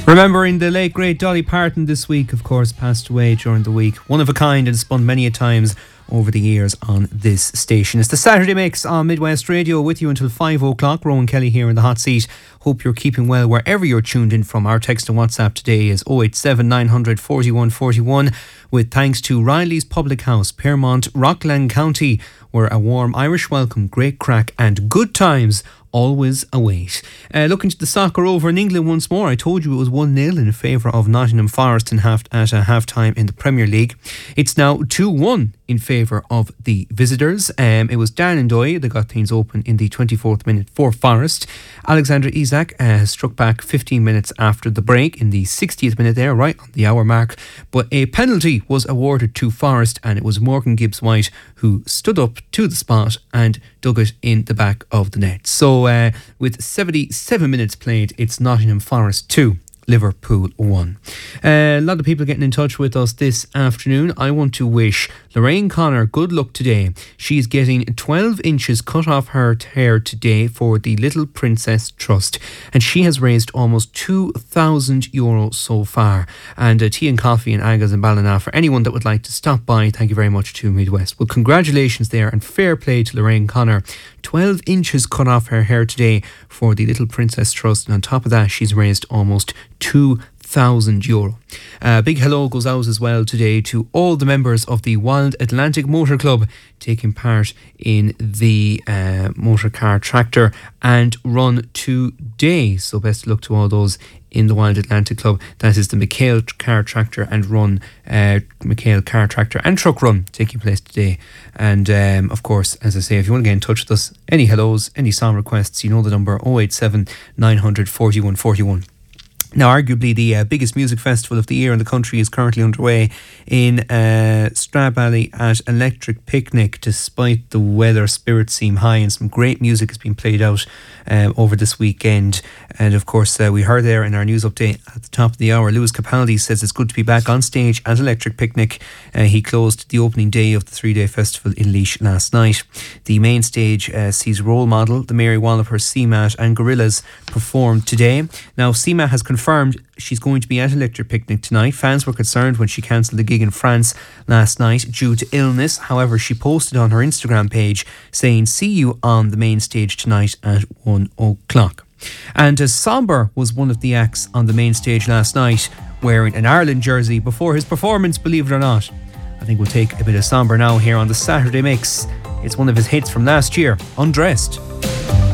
Remembering the late great Dolly Parton this week, of course, passed away during the week. One of a kind and spun many a times over the years on this station. It's the Saturday Mix on Midwest Radio with you until 5 o'clock. Rowan Kelly here in the hot seat. Hope you're keeping well wherever you're tuned in from. Our text and WhatsApp today is 087 900 4141 with thanks to Riley's Public House, Piermont, Rockland County, where a warm Irish welcome, great crack and good times always await. Looking to the soccer over in England once more. I told you it was 1-0 in favour of Nottingham Forest at half-time in the Premier League. It's now 2-1 in favour of the visitors. It was Dan and Doyle that got things open in the 24th minute for Forest. Alexander Isak has struck back 15 minutes after the break in the 60th minute there, right on the hour mark. But a penalty was awarded to Forest, and it was Morgan Gibbs-White who stood up to the spot and dug it in the back of the net. So with 77 minutes played, it's Nottingham Forest 2, Liverpool 1. A lot of people getting in touch with us this afternoon. I want to wish Lorraine Connor good luck today. She's getting 12 inches cut off her hair today for the Little Princess Trust, and she has raised almost €2,000 so far. And tea and coffee and Agas and Ballina for anyone that would like to stop by. Thank you very much to Midwest. Well, congratulations there and fair play to Lorraine Connor. 12 inches cut off her hair today for the Little Princess Trust, and on top of that she's raised almost €2,000. Big hello goes out as well today to all the members of the Wild Atlantic Motor Club taking part in the motor car tractor and run today. So best of luck to all those in the Wild Atlantic Club. That is the McHale Car Tractor and Run, McHale Car Tractor and Truck Run taking place today. And of course, as I say, if you want to get in touch with us, any hellos, any song requests, you know the number 087 900 4141. Now, arguably the biggest music festival of the year in the country is currently underway in Stradbally at Electric Picnic. Despite the weather, spirits seem high and some great music has been played out over this weekend. And of course, we heard there in our news update at the top of the hour, Lewis Capaldi says it's good to be back on stage at Electric Picnic. He closed the opening day of the 3-day festival in Laois last night. The main stage sees Role Model, the Mary Walliper, CMAT and Gorillaz perform today. Now, CMAT has confirmed she's going to be at Electric Picnic tonight. Fans were concerned when she cancelled the gig in France last night due to illness. However, she posted on her Instagram page saying, "See you on the main stage tonight at 1 o'clock." And Somber was one of the acts on the main stage last night, wearing an Ireland jersey before his performance, believe it or not. I think we'll take a bit of Somber now here on the Saturday Mix. It's one of his hits from last year, Undressed.